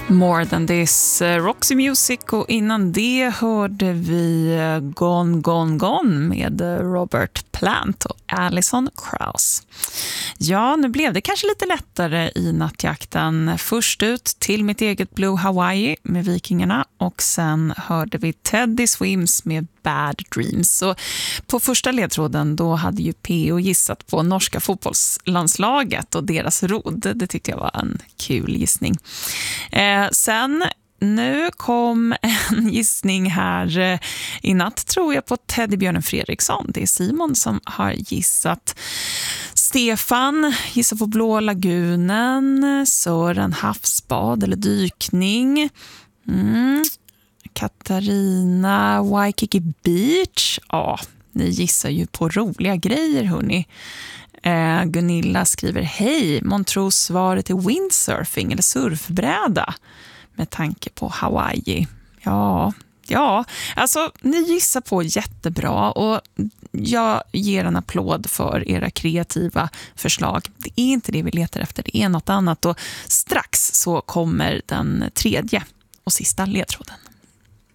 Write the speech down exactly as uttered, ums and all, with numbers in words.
More Than This, Roxy Music, och innan det hörde vi Gone, Gone, Gone med Robert Plant och Alison Krauss. Ja, nu blev det kanske lite lättare i nattjakten. Först ut till mitt eget Blue Hawaii med Vikingarna, och sen hörde vi Teddy Swims med Bad Dreams. Så på första ledtråden då hade ju P O gissat på norska fotbollslandslaget och deras rodd. Det tyckte jag var en kul gissning. Eh, sen nu kom en gissning här eh, i natt, tror jag, på Teddybjörnen Fredriksson. Det är Simon som har gissat. Stefan gissar på Blå lagunen. Sören havsbad eller dykning. Mm. Katarina Waikiki Beach. Ja, ni gissar ju på roliga grejer, hörni. Eh, Gunilla skriver: hej, Montrose svaret är windsurfing eller surfbräda med tanke på Hawaii. Ja, ja, alltså ni gissar på jättebra, och jag ger en applåd för era kreativa förslag. Det är inte det vi letar efter, det är något annat, och strax så kommer den tredje och sista ledtråden.